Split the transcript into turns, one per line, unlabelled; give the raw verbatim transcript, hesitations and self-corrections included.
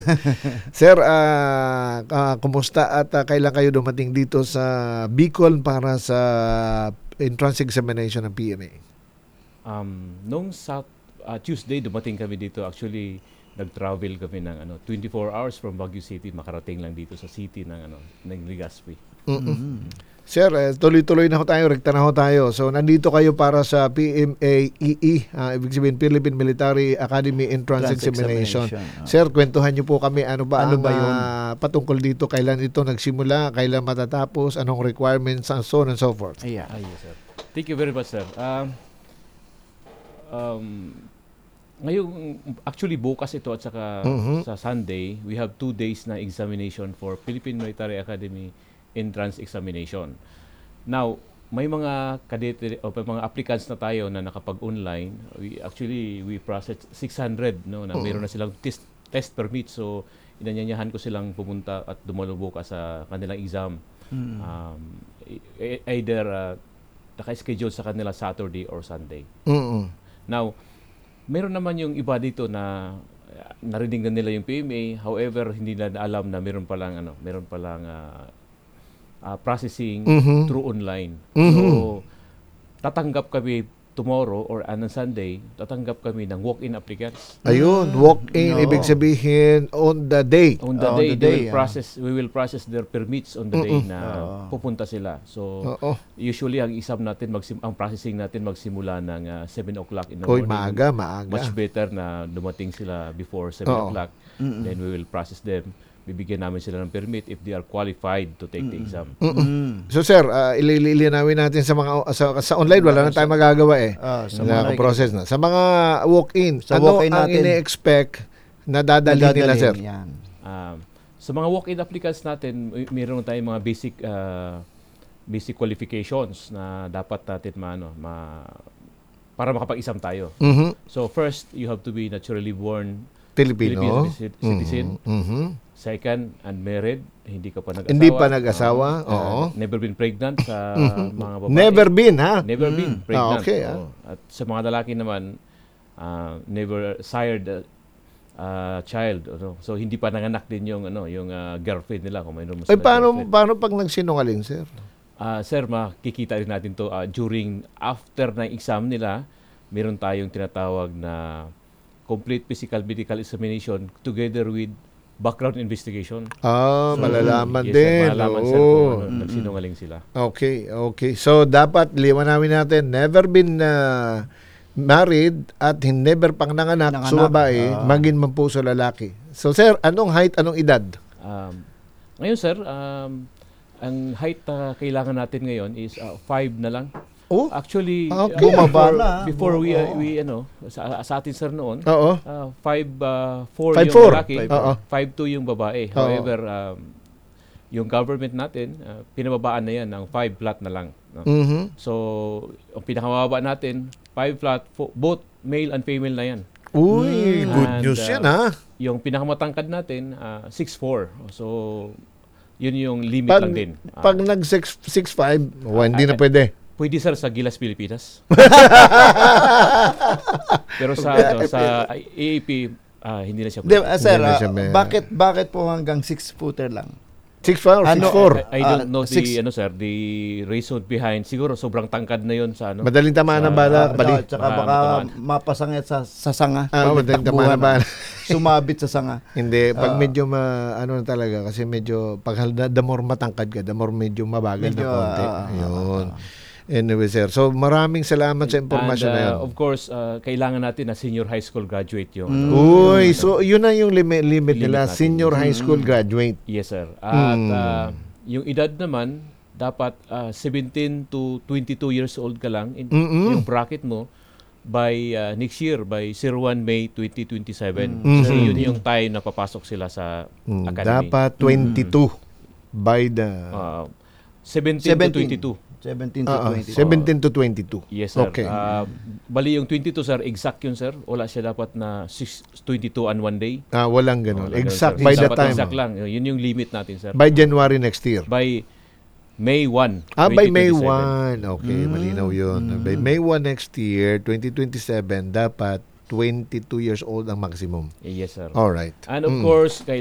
Sir, ah, ah, kumusta at ah, kailan kayo dumating dito sa Bicol para sa entrance examination ng P M A?
Um, nung sa ah, Tuesday, dumating kami dito. Actually, nag-travel kami ng ano, twenty-four hours from Baguio City. Makarating lang dito sa city ng, ano, ng Legazpi.
Mm-mm.
Mm.
Sir, eh, tuloy-tuloy na ho tayo, rekta na ho tayo. So, nandito kayo para sa P M A E E, ah, ibig sabihin Philippine Military Academy Entrance
Entrance
Examination.
examination, ah.
Sir, kwentuhan niyo po kami ano ba
Ano
ang
ba yun?
ah, patungkol dito, kailan ito nagsimula, kailan matatapos, anong requirements, and so on and so forth.
Ayan.
Ah, yes, sir. Thank you very much, sir. Um, um, ngayon, actually bukas ito at saka
Mhm.
sa Sunday, we have two days na examination for Philippine Military Academy Entrance Examination. Now, may mga kadete o may mga applicants na tayo na nakapag-online. We actually we process six hundred no na meron na silang test test permit, so inanyayahan ko silang pumunta at dumalo bukas sa kanilang exam.
Mm.
Um, e- either uh, naka-schedule sa kanila Saturday or Sunday.
Mm-mm.
Now, meron naman yung iba dito na uh, narinig na nila yung P M A, however hindi nila alam na meron palang ano, meron palang uh, uh, processing
Mhm.
through online.
Mhm.
So, tatanggap kami tomorrow or anong Sunday, tatanggap kami ng walk-in applicants.
Ayun, walk-in,
No.
ibig sabihin on the day.
On the
Oh, on
day,
the
they
day,
will
ah.
process, we will process their permits on the day
Mm-mm.
na
Oo.
pupunta sila. So,
Oo.
usually ang exam natin, magsim- ang processing natin magsimula ng uh, seven o'clock in the
Koy,
morning.
maaga, maaga.
Much better na dumating sila before seven
Oo.
o'clock.
Mm-mm.
Then we will process them. Bibigyan namin sila ng permit if they are qualified to take the
Mm-mm.
exam.
Mm.
So sir, uh, ililinawin natin sa mga sa, sa online wala na tayong magagawa eh.
Ah, sa
Na
mga
process na. Sa mga walk-in,
Sa
ano
walk-in
ang
natin,
ini-expect na dadali nila
nadadalhin,
sir?
Yan.
Um, sa mga walk-in applicants natin, may- mayroon tayong mga basic uh, basic qualifications na dapat natin maano, ma para makapag-exam tayo.
Mhm.
So first, you have to be naturally born
Filipino.
Filipino citi- citizen.
Mhm. Mhm.
Second, unmarried, hindi ka pa nag-asawa.
Hindi pa nag-asawa,
Uh,
oo.
Never been pregnant sa mga babae.
Never been ha?
Never been
Mm.
pregnant.
Ah, okay, ah.
oo. At sa mga lalaki naman, uh, never sired a uh, child. Ano? So hindi pa nanganak din yung ano, yung uh, girlfriend nila kung mayroon mo
Ay
silang
paano
girlfriend.
paano pag nagsinungaling sir?
Ah, sir, makikita rin natin to ah, during after ng exam nila, meron tayong tinatawag na complete physical medical examination together with background investigation.
Ah, malalaman
Yes, sir,
din.
malalaman, sir,
Oo.
kung ano,
Mm-mm.
nagsinungaling sila.
Okay, okay. So dapat liwanawin natin, never been uh, married at hin- never pang nanganak,
Nanganak,
sa babae,
ah.
maging man po sa lalaki. So sir, anong height, anong edad?
Um, ngayon, sir, um, ang height na kailangan natin ngayon is five na lang.
Oh,
Actually,
Okay.
uh,
Bumaba
before,
na.
before we, uh,
Oo.
we ano, sa, sa atin, sir, noon,
oo.
uh, five, uh, four
Five
yung
four.
lalaki,
Oo.
five two yung babae.
Oo.
However, um, yung government natin, uh, pinababaan na yan ng five flat na lang. No?
Mhm.
So, ang pinakamababa natin, five flat, fo- both male and female na yan.
Uy,
Mm.
good
And,
news
uh,
yan ha.
Yung pinakamatangkad natin, uh, six four. So, yun yung limit
Pag,
lang din. Ah,
pag nag six five, oh, hindi na
ah,
pwede.
pwede, sir, sa Gilas, Pilipinas. Pero sa ano, sa A A P, ah, hindi na siya
Di,
pwede.
ah, sir,
Hindi na
ah,
siya may-
bakit bakit po hanggang six footer lang?
six five or
Ano,
six four?
I, I don't
Ah,
know
six-
the ano sir, the reason behind. Siguro sobrang tangkad na yon sa ano.
Madaling tamaan ng
sa-
bala,
Ah,
bali.
no, tsaka
Baka
baka
matamaan.
mapasangit sa, sa sanga.
Ah,
Pag
madaling
nagtakbuhan,
tamaan ng bala.
Sumabit sa sanga.
Hindi, pag
Ah.
medyo ma, ano na talaga, kasi medyo, pag hal- the more matangkad ka, the more medyo mabagal
Medyo,
na konti.
ah, ah,
Ayun.
ah,
Anyway, sir. So, maraming salamat sa impormasyon
And,
na yun.
uh, of course, uh, kailangan natin na senior high school graduate yung ano.
Uy,
yung,
so yun na yung limit, limit,
Limit
nila,
natin.
senior high school graduate.
Yes, sir. At
Mm.
uh, yung edad naman, dapat uh, seventeen to twenty-two years old ka lang. In,
Mm-mm.
yung bracket mo, by uh, next year, by zero one May twenty twenty-seven.
Mm.
Kasi
Mhm.
yun yung time na papasok sila sa
Mm,
academy.
dapat twenty-two by the
Uh, seventeen, to
seventeen.
twenty-two.
seventeen to
ah, ah,
twenty.
seventeen to twenty-two.
Yes, sir.
Okay.
Uh, bali yung twenty-two, sir, exact yun, sir. Wala siya dapat na six, twenty-two and one day.
Ah, walang ganun.
Wala ganun,
Exact
sir.
by the
Dapat
time.
Exact lang. Yun yung limit natin, sir.
By January next year.
By May first,
Ah, by May
twenty twenty-seven.
first. Okay,
Mm.
malinaw yun.
Mm.
By May first next year, twenty twenty-seven, dapat twenty-two years old ang maximum.
Yes, sir.
Alright.
And of
Mm.
course,